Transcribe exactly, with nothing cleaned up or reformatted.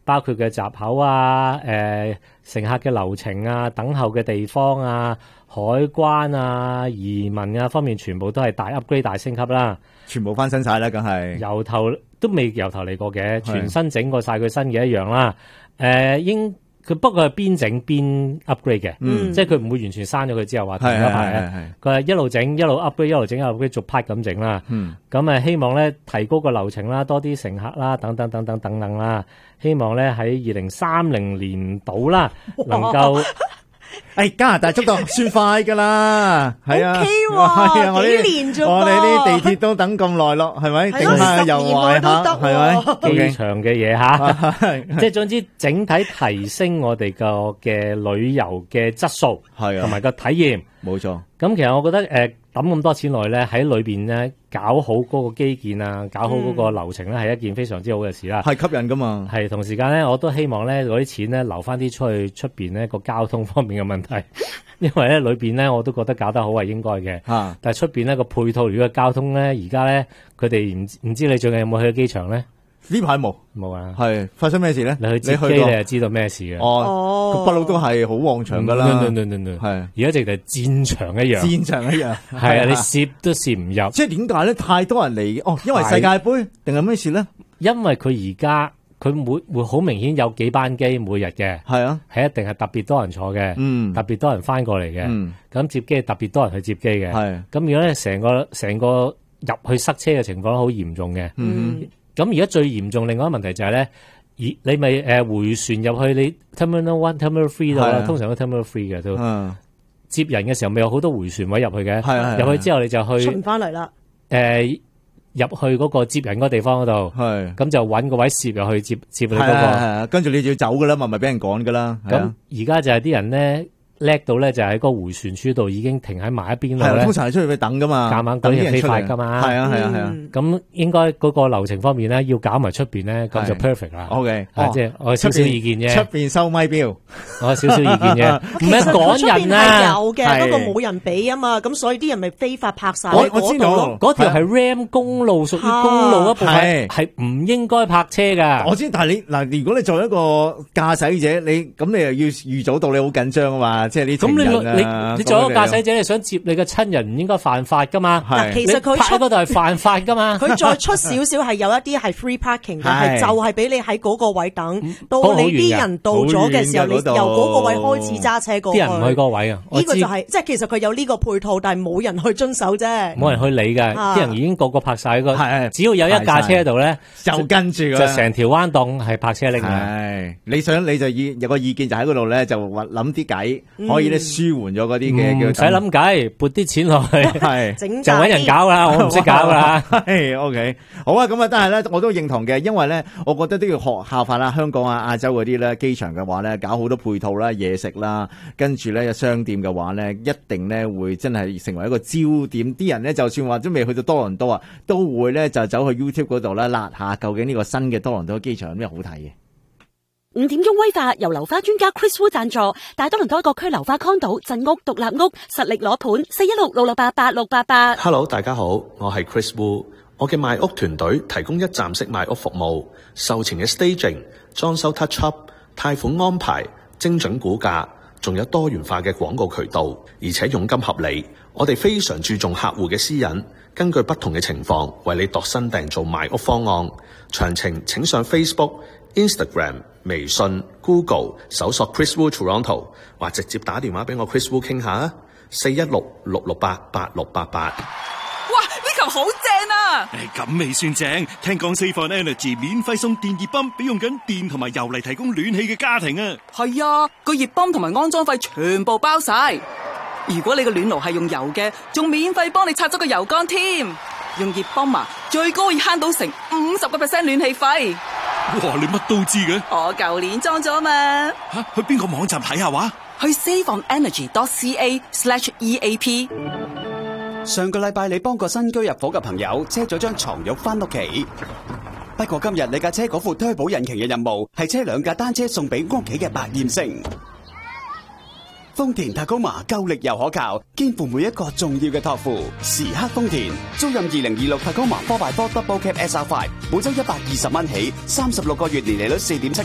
包括嘅閘口啊、誒、呃、乘客嘅流程啊、等候嘅地方啊、海關啊、移民啊方面，全部都係大 upgrade 大升級啦， 全部翻新晒啦，梗係由頭都未由頭嚟過嘅，全新整過晒佢新嘅一樣啦。誒、呃、應佢不過係邊整邊 upgrade 嘅，嗯，即係佢唔會完全刪咗佢之後話停咗排咧，佢係一路整一路 upgrade 一路整一路 upgrade 逐 part 咁整啦。嗯，咁誒希望咧提高個流程啦，多啲乘客啦，等等等等等等啦，希望咧喺二零三零年度啦，能夠。 誒，加拿大速度算快噶啦，係啊，係啊，我哋幾年啫，我哋啲地鐵都等咁耐咯，係咪？整下又壞下，係咪？ 機場嘅嘢吓，即係總之整體提升我哋個嘅旅遊嘅質素，係啊，同埋個體驗，冇錯。咁其實我覺得誒抌咁多錢落去咧，喺裏邊咧搞好嗰個基建啊，搞好嗰個流程咧，係一件非常之好嘅事啦。係吸引噶嘛。係同時間咧，我都希望咧嗰啲錢咧留翻啲出去出邊咧個交通方面嘅問題，因為咧裏邊咧我都覺得搞得好係應該嘅。啊！但係出邊咧個配套如果交通咧，而家咧佢哋唔唔知你最近有冇去機場咧？ 呢排冇冇啊？ 係發生咩事咧？你去接機你就知道咩事嘅。哦，不嬲都係好旺場噶啦。係而家直頭係戰場一樣。戰場一樣。係啊，你攝都攝唔入。即係點解咧？太多人嚟哦，因為世界盃定係咩事咧？因為佢而家佢每會好明顯有幾班機每日嘅。係啊，係一定係特別多人坐嘅。嗯，特別多人翻過嚟嘅。嗯，咁接機係特別多人去接機嘅。係。咁如果咧成個成個入去塞車嘅情況好嚴重嘅。嗯。咁而家最嚴重，另外一個問題就係咧，而你咪誒回旋入去你 Terminal One、Terminal Three 度啦，通常都 Terminal Three 嘅都接人嘅時候，咪有好多回旋位入去嘅，入去之後你就去巡翻嚟啦。 誒入去嗰個接人嗰個地方嗰度，咁就揾個位攝入去接接你嗰個，跟住你就要走噶啦嘛，咪俾人趕噶啦。咁而家就係啲人咧。叻到咧就喺嗰個回旋處度已經停喺埋一邊度咧，通常係出去等噶嘛，夾硬等人飛快噶嘛，係啊係啊係啊，咁應該嗰個流程方面咧要搞埋出邊咧，咁就 perfect 啦。OK，即係我少少意見啫，出邊收咪標，我少少意見啫，唔係趕人啊， 有嘅，不過冇人俾啊嘛，咁所以啲人咪非法泊晒喺嗰度。 嗰條係 Ram 公路，屬於公路一部分，係唔應該泊車噶。 我知，但係你嗱，如果你作為一個駕駛者，你咁你又要預早到，你好緊張啊嘛。即係呢，咁你你你作為一個駕駛者，你想接你嘅親人，唔應該犯法噶嘛？ 嗱，其實佢出嗰度係犯法噶嘛？ 佢再出少少係有一啲係 free parking 嘅，係就係俾你喺嗰個位等，到你啲人到咗嘅時候，你由嗰個位開始揸車過去。 啲人唔去嗰個位啊？ 呢個就係即係其實佢有呢個配套，但係冇人去遵守啫。 冇人去理嘅，啲人已經個個泊晒個，只要有一架車喺度咧， 就跟住就成條彎檔係泊車拎嘅。 係你想你就意有個意見就喺嗰度咧，就諗啲計。可以咧舒緩咗嗰啲嘅， 唔使諗計，撥啲錢落去，係就搵人搞啦，我唔識搞啦。 係 OK， 好啊，咁啊，但係咧，我都認同嘅，因為咧，我覺得都要學效法啦，香港啊、亞洲嗰啲咧，機場嘅話咧，搞好多配套啦、嘢食啦，跟住咧有商店嘅話咧，一定咧會真係成為一個焦點。啲人咧，就算話都未去到多倫多啊，都會咧就走去 YouTube 嗰度咧，辣下究竟呢個新嘅多倫多機場有咩好睇嘅。 五點鐘威化由樓花專家 Chris Wu 贊助，大多倫多各區樓花 condo 鎮屋獨立屋實力攞盤，四一六六六八八六八八。 Hello， 大家好，我係 Chris Wu， 我嘅賣屋團隊提供一站式賣屋服務，售前嘅 staging、裝修 touch up、貸款安排、精準估價，仲有多元化嘅廣告渠道，而且佣金合理。我哋非常注重客戶嘅私隱，根據不同嘅情況為你度身訂造賣屋方案。詳情請上 Facebook、Instagram、微信、Google 搜索 Chris Wu Toronto， 或直接打電話俾我 Chris Wu 傾下啊，四一六六六八八六八八。 哇！呢球好正啊！誒，咁未算正，聽講 Save on Energy 免費送電熱泵俾用緊電同埋油嚟提供暖氣嘅家庭啊！係啊，個熱泵同埋安裝費全部包晒。如果你個暖爐係用油嘅，仲免費幫你拆咗個油缸添。用熱泵啊，最高可以慳到成五十個 percent 暖氣費。哇！你乜都知嘅？我舊年裝咗嘛。吓，去邊個網站睇下話？去 saveonenergy.ca slash eap。 上個禮拜你幫個新居入伙嘅朋友車咗張床褥翻屋企，不過今日你架車嗰副推保引擎嘅任務係車兩架單車送俾屋企嘅百厭星。豐田塔高馬夠力又可靠，肩負每一個重要嘅託付。時刻豐田，租任二零二六塔高馬 four by four Double Cab S R five， 每周一百二十蚊起，三十六個月年利率四點七。